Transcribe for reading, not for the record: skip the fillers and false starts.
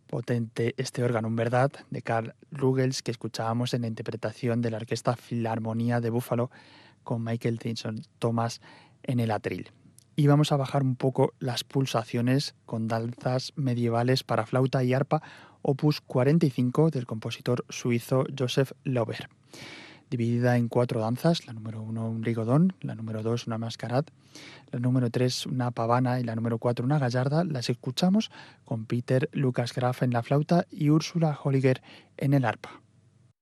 Potente este órgano, en verdad, de Carl Rugels, que escuchábamos en la interpretación de la Orquesta Filarmonía de Buffalo con Michael Tinson Thomas en el atril. Y vamos a bajar un poco las pulsaciones con danzas medievales para flauta y arpa, opus 45 del compositor suizo Joseph Lauber. Dividida en 4 danzas, la número 1 un rigodón, la número 2 una mascarad, la número 3 una pavana y la número 4 una gallarda, las escuchamos con Peter Lucas Graf en la flauta y Úrsula Holliger en el arpa.